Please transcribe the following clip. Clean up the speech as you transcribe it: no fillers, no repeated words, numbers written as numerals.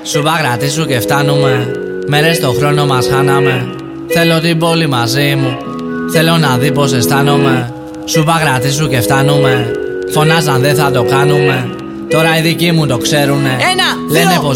Σου παγρατήσου και φτάνουμε. Μέρες στο χρόνο μας χάναμε. Θέλω την πόλη μαζί μου. Θέλω να δει πως αισθάνομαι. Σου παγρατήσου και φτάνουμε. Φωνάζαν δεν θα το κάνουμε. Τώρα οι δικοί μου το ξέρουνε. Ένα, λένε δύο, πως